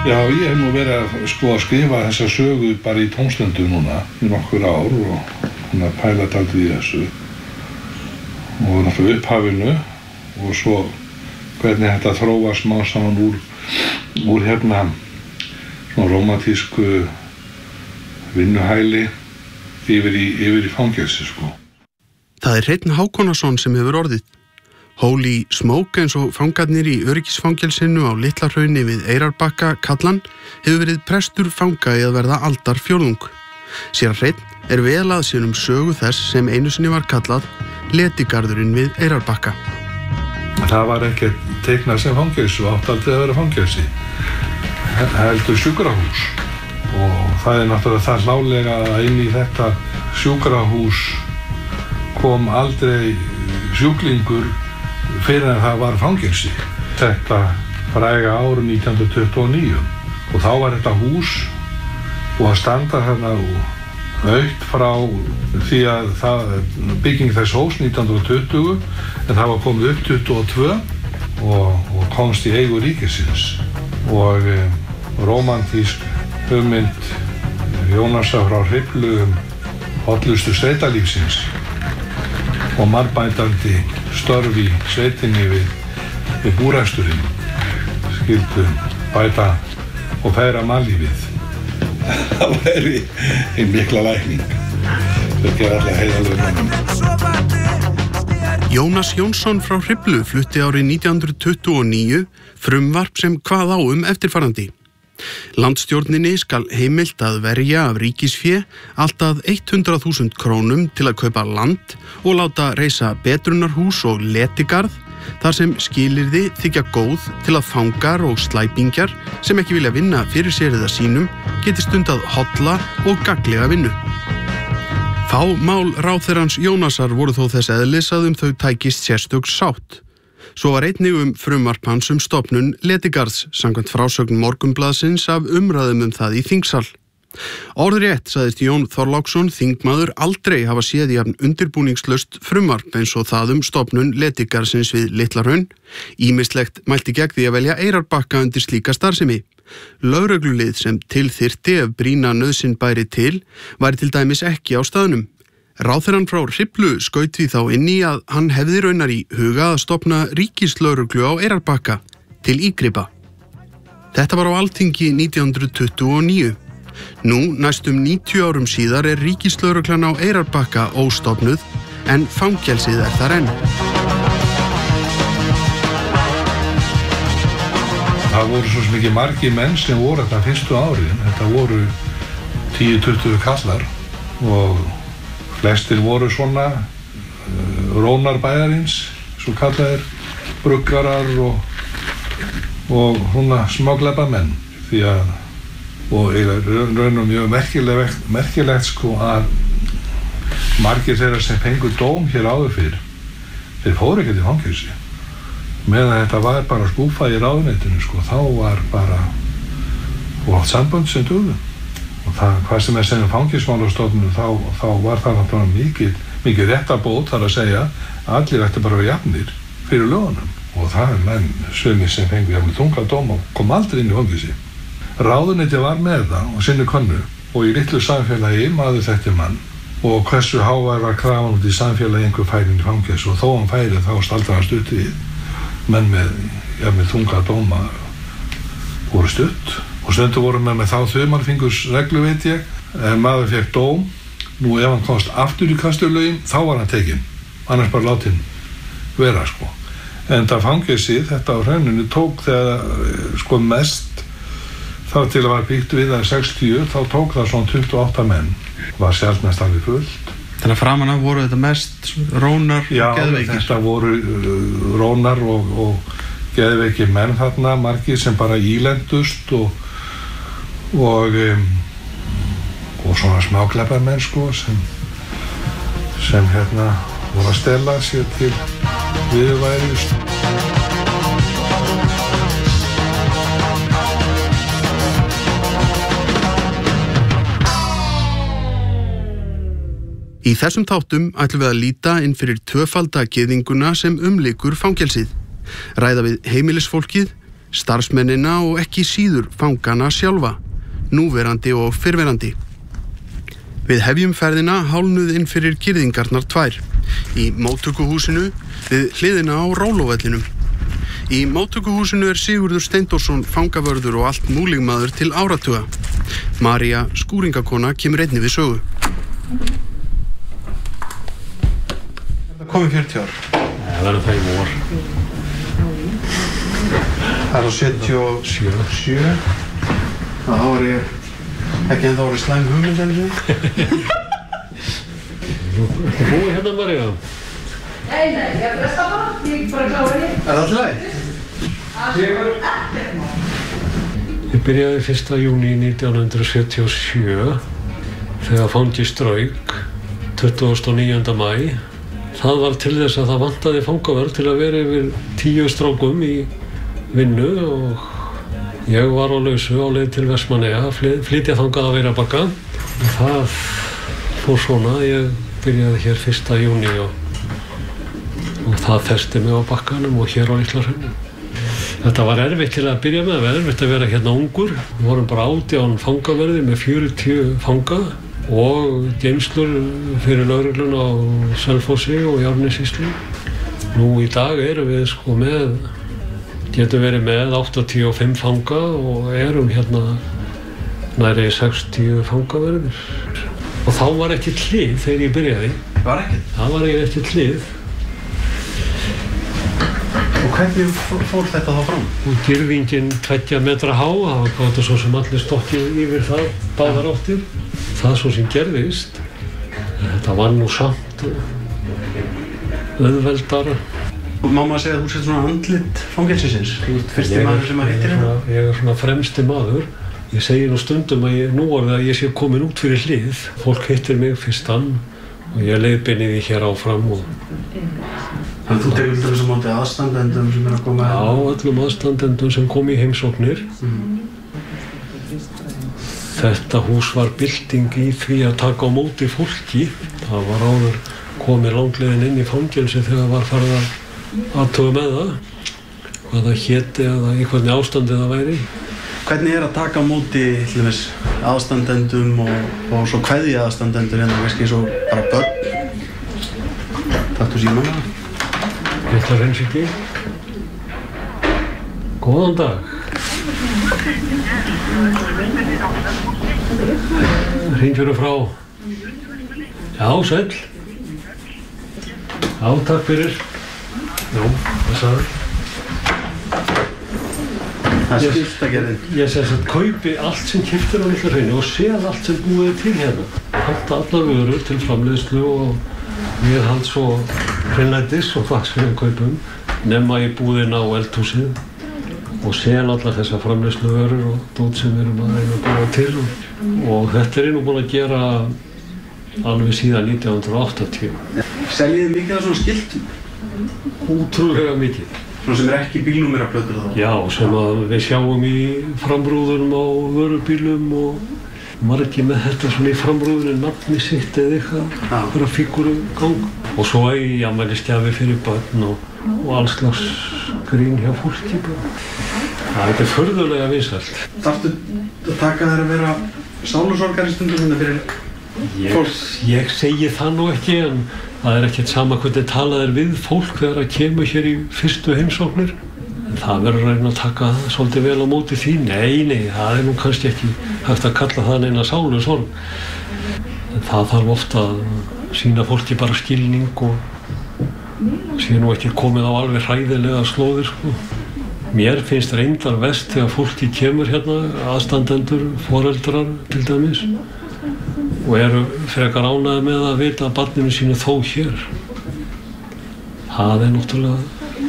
Já, ég hef nú verið að skrifa þessa sögu bara í tómstundum núna í nokkur ár og pæla dálítið í þessu og náttúrulega upphafinu og svo hvernig þetta þróast smá saman úr svona rómantísku vinnuhæli yfir í fangelsi, Það er Hreinn Hákonarson sem hefur orðið. Holy Smoke eins og fangarnir í öryggisfangelsinu á Litlahrauni við Eyrarbakka kallan hefur verið prestur fanga í að verða aldarfjórðung. Séra Hreinn er vel að sér sögu þess sem einu sinni var kallað Letigarðurinn við Eyrarbakka. Það var ekki teiknað sem fangelsi og átti aldrei að vera fangelsi. Heldur sjúkrahús og það er náttúrulega það hlálega að inn í þetta sjúkrahús kom aldrei sjúklingur fyrir en það var fangelsi. Þetta fræga ár 1929 og þá var þetta hús og að standa þarna autt frá því að bygging þess hús 1920 en það var komið upp 22 og komst í eigu ríkisins og rómantísk hugmynd Jónasar frá Hriflu hollustu sveitalífsins og marbætandi störf í sveitinni við búreksturinn skyldu bæta og færa mannlífið. Það væri ein mikla lækning. Það ger alla heiðalegu mönnum. Jónas Jónsson frá Hriflu flutti árið 1929 frumvarp sem kvað á eftirfarandi. Landsstjórninni skal heimilt að verja af ríkisfé allt að 100.000 krónum til að kaupa land og láta reisa betrunarhús og letigarð þar sem skilyrði þykja góð til að fangar og slæpingjar sem ekki vilja vinna fyrir sér eða sínum geti stundað holla og gagnlega vinnu. Fá mál ráðherrans Jónasar voru þó þess eðlis að þau tækist sérstök sátt. Svo var einnig frumvarp hans stofnun Letigarðs samkvæmt frásögn Morgunblaðsins af umræðum það í þingsal. Orðrétt sagðist Jón Þorláksson þingmaður aldrei hafa séð í jafn undirbúningslaust frumvarp eins og það stofnun Letigarðsins við Litlahraun. Ýmislegt mælti gegn því að velja Eyrarbakka undir slíka starfsemi. Lögreglulið sem til þyrfti ef brýna nauðsyn bæri til væri til dæmis ekki á staðnum. Ráðherrann frá Hriflu skaut því þá inn í að hann hefði raunar í huga að stofna ríkislögreglu á Eyrarbakka til ígripa. Þetta var á Alþingi 1929. Nú, næstum 90 árum síðar ríkislögreglan á Eyrarbakka óstofnuð en fangelsið þar enn. Það voru svo mikið margir menn sem voru þetta fyrstu árin. Þetta voru 10-20 kallar og flestir voru svona rónar bæjarins, svo kallaðir bruggarar og svona smáglæpa menn. Því að, og raun og mjög merkilegt að margir þeirra sem fengu dóm hér áður fyrr, þeir fóru ekki til fangelsi. Meðan þetta var bara skúfa í ráðuneytinu, þá var bara og sambönd sem dugðu. Og það, hvað sem sem fangelsismálastofnun, þá var það náttúrulega mikið réttarbót, þar að segja, allir ætti bara að vera jafnir fyrir lögunum. Og það menn sumir sem fengu jafnir þunga dóma og kom aldrei inn í fangelsi. Ráðuneyti var með það og sinni könnu og í litlu samfélagi maður þekkti mann og hversu hávær var krafan út í samfélagi einhver færi inn í fangelsi og þó hann færi þá staldar hann stutt við. Menn með jafnir þunga dóma voru stutt. Og stundu voru með þá þumalfingurs reglu, veit ég. Ef maður fekk dóm, nú ef hann komst aftur í kasturlögin, þá var hann tekinn. Annars bara látinn vera, En það fangelsið, þetta á Hrauninu, tók þegar mest, þá til að var byggt við það 60, þá tók það svona 28 menn. Var sjaldnast alveg fullt. Þannig að framan af voru þetta mest rónar og geðveikir? Já, þetta voru rónar og geðveikir menn þarna, margir sem bara ílendust og svona smáglæpar menn sem voru að stela sér til viðurværis. Í þessum þáttum ætlum við að líta inn fyrir tvöfalda gyðinguna sem umlykur fangelsið, ræða við heimilisfólkið, starfsmennina og ekki síður fangana sjálfa, núverandi og fyrrverandi. Við hefjum ferðina hálnuð inn fyrir girðingarnar 2 í móttökuhúsinu við hliðina á Rólovellinum. Í móttökuhúsinu Sigurður Steindórsson fangavörður og allt múligmaður til áratuga. María skúringakona kemur einnig við sögu. Það komið 40 ár. Það verður það í vor. Það er á 77. Það var ég ekki ennþá orðið slæm hugmynd enn. Þú búið hérna, María? Nei, ég fresta bara. Ég bara klára því. Það allt í lagi? Ég byrjaði 1. júní 1977 þegar fangi strauk 29. maí. Það var til þess að það vantaði fangavörð til að vera yfir 10 strákum í vinnu og ég var á lausu á leið til Vestmannaeyja að flytja þangað að Eyrarbakka. Það fór svona, ég byrjaði hér 1. júní og það festi mig á bakkanum og hér á Litla-Hrauni. Þetta var erfitt til að byrja með, það var erfitt að vera hérna ungur. Við vorum bara 18 fangaverði með 40 fanga og geymslur fyrir lögregluna á Selfossi og í Árnessýslu. Nú í dag erum við getum verið með 85 fanga og erum hérna nærri 60 fangaverðir. Og þá var ekki hlið þegar ég byrjaði. Var ekki? Það var ekki hlið. Og hvernig fór þetta þá fram? Og girðingin 2 metra há, það gátu svo sem allir stokkið yfir það, báðar áttir. Það svo sem gerðist. Þetta var nú samt auðveldara. Og má maður segja að þú sett svona andlit fangelsisins? Þú ert fyrsti maður sem hittir hérna? Ég er svona fremsti maður. Ég segi nú stundum að nú orðið að ég sé komin út fyrir hlið. Fólk hittir mig fyrstan og ég leiðbeini því hér áfram. Þannig að þú tekur til þess að móti aðstandendum sem að koma hérna? Já, öllum aðstandendum sem kom í heimsóknir. Þetta hús var bylting í því að taka á móti fólki. Það var áður komið langleiðin inn í fangelsi þegar var farið að athuga með það, hvað það héti eða í hvernig ástandið það væri. Hvernig er að taka á móti aðstandendum og svo kveðja aðstandendur hérna, kannski svo bara börn? Taktu símann. Litla-Hraunssýslu. Góðan dag. Hringfjöru frá. Já, sæll. Já, takk fyrir. Já, það sagði. Það er skiptagerðin. Ég segi að kaupi allt sem keypt á Litla-Hrauni og séð allt sem búið til hérna. Halda allar vörur til framleiðslu og viðhalds og hreinlætis og það sem við kaupum, nema í búðina og eldhúsið og sel allar þessar framleiðslu vörur og dót sem við erum að reyna að búa til. Og þetta er nú búin að gera alveg síðan 1980. Seljið þið mikið af svona skiltum? Útrúlega mikið. Svona sem ekki bílnúmeraplötur þá? Já, sem að við sjáum í framrúðunum á vörubílum og margir með þetta svona í framrúðunum, nafni sitt eða eitthvað, fyrir fígúrugang. Og svo í afmælisgjafi fyrir börn og alls slags grín hjá fólki bara. Það er furðulega vinsælt. Þarftu að taka þér að vera sálusorgar í stundum hérna fyrir fólk? Ég segi það nú ekki, en það er ekkert sama hvernig talað er við fólk þegar það kemur hér í fyrstu heimsóknir. En það verður að reyna að taka svolítið vel á móti því. Nei, það er nú kannski ekki hægt að kalla það neina sálusorg. En það þarf ofta að sýna fólki bara skilning og sé nú ekki komið á alveg hræðilega slóðir, sko. Mér finnst reyndar verst þegar fólki kemur hérna, aðstandendur, foreldrar til dæmis, og eru frekar ánægðir með að vita að barninu sínu þó hér. Það er náttúrulega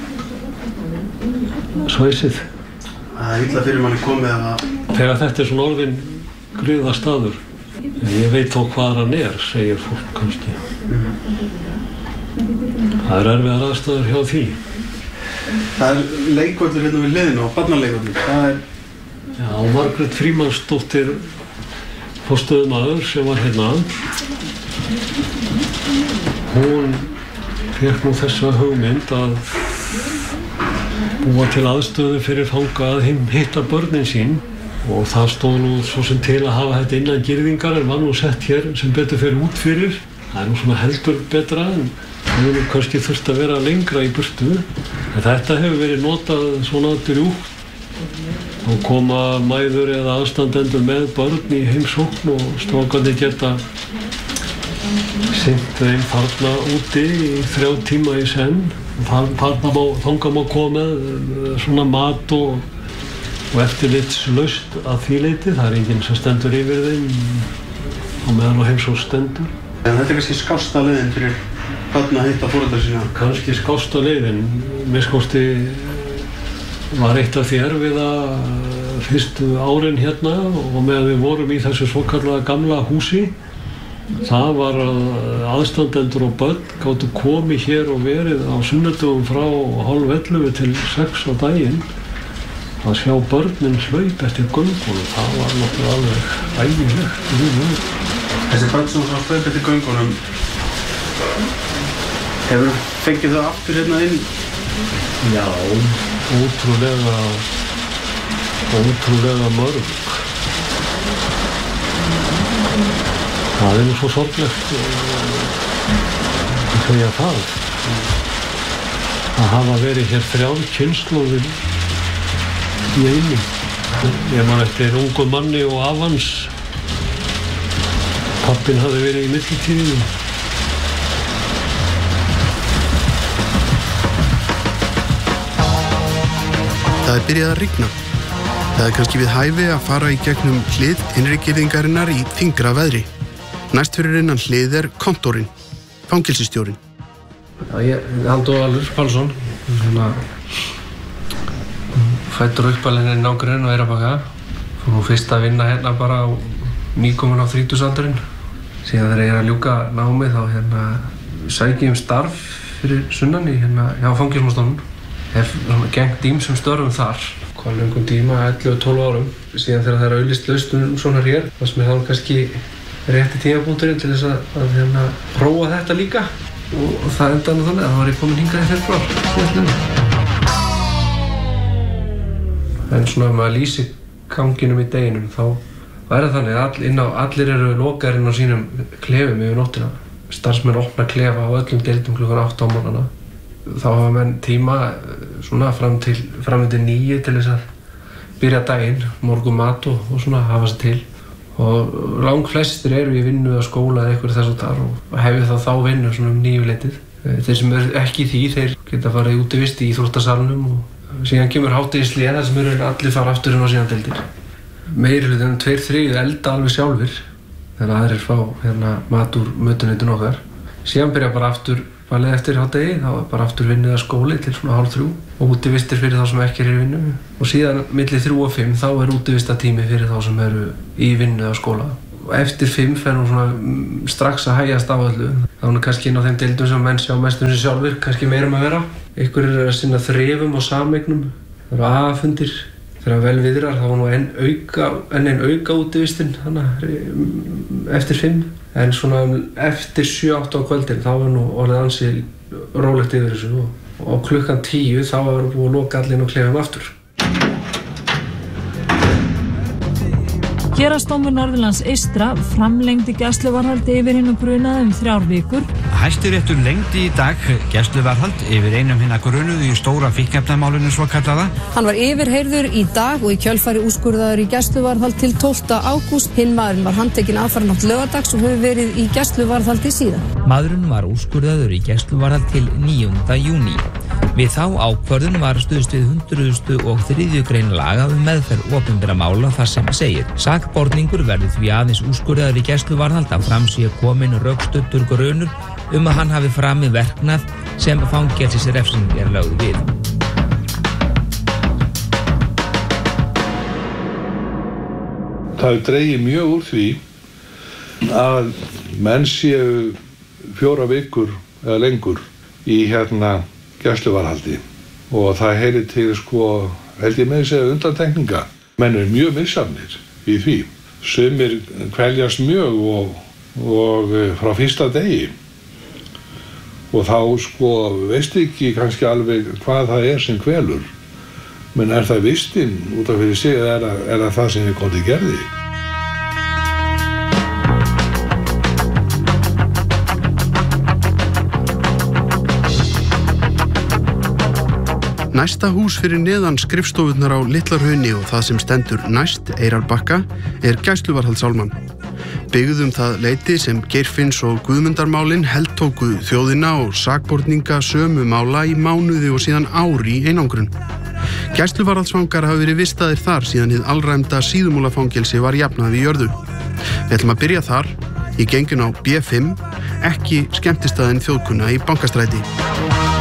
svæsið. Það er illa fyrir manni komið að... Þegar þetta er svona orðin griðastaður. Ég veit þó hvað hann er, segir fólk kannski. Það er erfiðar aðstæður hjá því. Það er leikvöllur hérna við hliðinu og barnaleikvöllur. Það er... Já, Margrét Frímannsdóttir forstöðumaður sem var hérna. Hún fékk nú þessa hugmynd að búa til aðstöðu fyrir fanga að hitta börnin sín og það stóð nú svo sem til að hafa þetta innan girðingar en var nú sett hér sem betur fyrir út fyrir. Það nú svona heldur betra en það hefur kannski þurft að vera lengra í burtu. En þetta hefur verið notað svona drjúgt og koma mæður eða aðstandendur með börn í heimsókn og strákarnir geta sinnt þeim þarna úti í 3 tíma í senn. Þangað má koma með svona mat og eftirlitslaust að því leyti. Það enginn sem stendur yfir þeim á meðan á heimsókn stendur. En þetta kannski skásta leiðin fyrir börn að hitta foreldra sína? Kannski skásta leiðin. Minnskosti var eitt af því erfiða fyrstu árin hérna og meðan við vorum í þessu svokallaða gamla húsi. Það var að aðstandendur og börn gátu komið hér og verið á sunnudögum frá 9:30 til 6 á daginn að sjá börnin hlaup eftir göngunum. Það var náttúrulega alveg ægilegt. Þessi börn sem hlaup eftir göngunum, hefur fengið það aftur hérna inn? Já, ótrúlega mörg. Það nú svo sorglegt að segja það. Að hafa verið hér 3 kynslóðir í einu. Ég man eftir ungum manni og afa hans. Pappinn hafði verið í millitíðinni. Það byrjað að rigna. Það kannski við hæfi að fara í gegnum hlið innri-girðingarinnar í þyngra veðri. Næst fyrir innan hlið kontorinn, fangelsisstjórinn. Já, ég Halldór Valur Pálsson, fæddur uppalinn í nágrunn og Eyrarbakka. Fór nú fyrst að vinna hérna bara á nýkomin á 30-aldurinn. Síðan þegar ég að ljúka námið þá sæki starf fyrir sunnan í hjá Fangelsismálastofnun. Hef gegnt ýmsum störfum þar. Hvað löngum tíma, 11-12 árum. Síðan þegar það auglýst lausn svona hér, það sem þá kannski rétti tímapunkturinn til þess að prófa þetta líka. Og það endaði þannig að það var ég komin hingað í febrúar. En svona ef maður lýsir ganginum í deginum þá væri þannig að allir eru lokaðir inn á sínum klefum yfir nóttina. Starfsmenn opna klefa á öllum deildum klukkan 8 á morgnana. Þá hafa menn tíma svona fram til 9 til þess að byrja daginn, morgunmat og svona hafa sig til. Og langflestir eru í vinnu eða skóla eða eitthvað þess að þar og hefur þá vinnu svona 9-leytið. Þeir sem eru ekki í því, þeir geta farið í útivist í íþróttasalnum og síðan kemur hádegishlé þar sem eru allir fara aftur inn á síðan deildir. Meirihlutin 2/3 elda alveg sjálfur þegar aðrir fá mat úr mötuneytinu okkar. Síðan byrja bara aftur valið eftir hádegi, þá bara aftur vinnu eða skóli til svona 2:30 og útivistir fyrir þá sem ekki eru í vinnu. Og síðan milli 3 og 5 þá útivistatími fyrir þá sem eru í vinnu eða skóla. Og eftir 5 fer nú svona strax að hægjast á öllu. Þá er kannski inn á þeim deildum sem menn sjá mest sig sjálfur, kannski meira að vera. Einhverjir eru að sinna þrefum og sameignum. Það eru aðfundir. Þegar vel viðrar þá var nú enn ein auka útivistin eftir 5. En svona eftir 7-8 á kvöldin þá var nú orðið ansi rólegt yfir þessu og klukkan 10 þá var búið að loka allir og klefum aftur. Héraðsdómur Norðurlands eystra framlengdi gæsluvarðhald yfir hinum grunaða 3 vikur. Hæstiréttur lengdi í dag gæsluvarðhald yfir einum hinna grunuðu í stóra fíkniefnamálinu svokallaða. Hann var yfirheyrður í dag og í kjölfari úrskurðaður í gæsluvarðhald til 12. ágúst. Hinn maðurinn var handtekinn aðfaranótt laugardags og hefur verið í gæsluvarðhaldi síðan. Maðurinn var úrskurðaður í gæsluvarðhald til 9. júní. Við þá ákvörðun var stuðst við 103. grein laga meðferð opinberra mála þar sem segir: sakborningur verður því aðeins úrskurðaður í gæsluvarðhald að fram sé kominn rökstuddur grunur að hann hafi framið verknað sem fangelsisrefsing lögð við. Það er dregið mjög úr því að menn séu 4 vikur eða lengur í gæsluvarðhaldi og það heyrir til held ég með að segja undantekninga. Menn eru mjög misjafnir í því. Sumir kveljast mjög og frá fyrsta degi og þá veistu ekki kannski alveg hvað það er sem kvelur. menn það vistin út af fyrir sig eða það sem viðkomandi gerði? Næsta hús fyrir neðan skrifstofunar á Litla-Hrauni og það sem stendur næst Eyrarbakka gæsluvarðhaldsálman. Byggðum það leyti sem Geirfinns og Guðmundarmálin heltóku þjóðina og sakborninga sömu mála í mánuði og síðan ár í einangrun. Gæsluvarðhaldsfangar hafa verið vistaðir þar síðan hið alræmda Síðumúlafangelsi var jafnað við jörðu. Við ætlum að byrja þar, í gengun á B5, ekki skemmtistaðinn Þjóðkunna í Bankastræti.